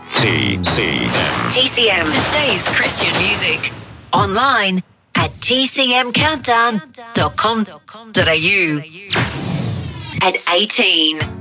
TCM. Today's Christian music. Online at tcmcountdown.com.au. At 18.